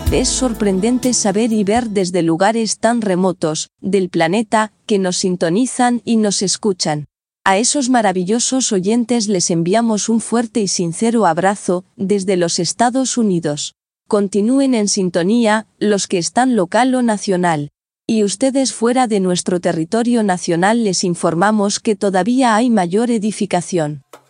Es sorprendente saber y ver desde lugares tan remotos del planeta que nos sintonizan y nos escuchan. A esos maravillosos oyentes les enviamos un fuerte y sincero abrazo desde los Estados Unidos. Continúen en sintonía, los que están local o nacional. Y ustedes fuera de nuestro territorio nacional les informamos que todavía hay mayor edificación.